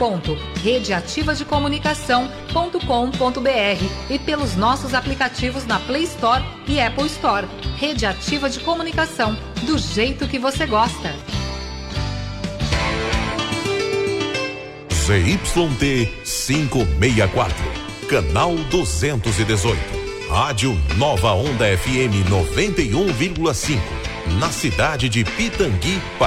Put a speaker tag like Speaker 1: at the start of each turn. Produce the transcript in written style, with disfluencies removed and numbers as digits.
Speaker 1: www.redeativadecomunicação.com.br e pelos nossos aplicativos na Play Store e Apple Store. Rede Ativa de Comunicação, do jeito que você gosta.
Speaker 2: ZYT 564, canal 218, Rádio Nova Onda FM 91,5, na cidade de Pitangui,